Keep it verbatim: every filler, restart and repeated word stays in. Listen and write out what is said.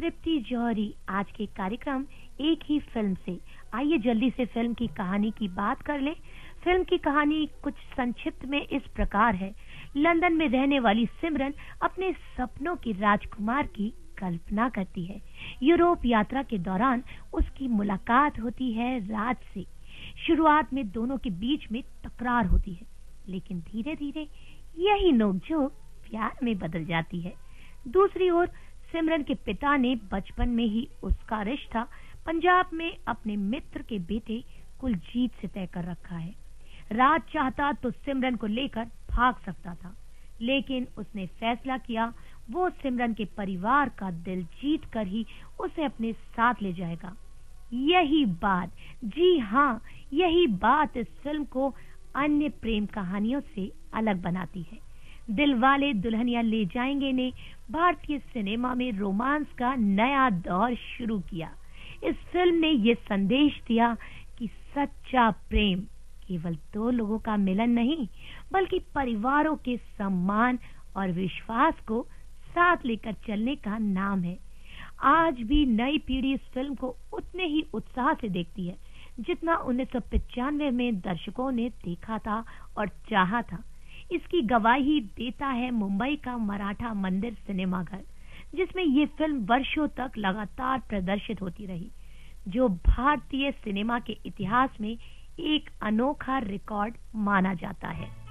तृप्ति जौहरी आज के कार्यक्रम एक ही फिल्म से। आइए जल्दी से फिल्म की कहानी की बात कर लें। फिल्म की कहानी कुछ संक्षिप्त में इस प्रकार है। लंदन में रहने वाली सिमरन अपने सपनों की राजकुमार की कल्पना करती है। यूरोप यात्रा के दौरान उसकी मुलाकात होती है राज से। शुरुआत में दोनों के बीच में तकरार होती है, लेकिन धीरे धीरे यही नोकझोंक प्यार में बदल जाती है। दूसरी ओर सिमरन के पिता ने बचपन में ही उसका रिश्ता पंजाब में अपने मित्र के बेटे कुलजीत से तय कर रखा है। राज चाहता तो सिमरन को लेकर भाग सकता था, लेकिन उसने फैसला किया वो सिमरन के परिवार का दिल जीत कर ही उसे अपने साथ ले जाएगा। यही बात, जी हाँ, यही बात इस फिल्म को अन्य प्रेम कहानियों से अलग बनाती है। दिलवाले दुल्हनिया ले जाएंगे ने भारतीय सिनेमा में रोमांस का नया दौर शुरू किया। इस फिल्म ने ये संदेश दिया कि सच्चा प्रेम केवल दो लोगों का मिलन नहीं, बल्कि परिवारों के सम्मान और विश्वास को साथ लेकर चलने का नाम है। आज भी नई पीढ़ी इस फिल्म को उतने ही उत्साह से देखती है जितना उन्नीस सौ पचानवे में दर्शकों ने देखा था और चाहा था। इसकी गवाही देता है मुंबई का मराठा मंदिर सिनेमाघर, जिसमें ये फिल्म वर्षों तक लगातार प्रदर्शित होती रही, जो भारतीय सिनेमा के इतिहास में एक अनोखा रिकॉर्ड माना जाता है।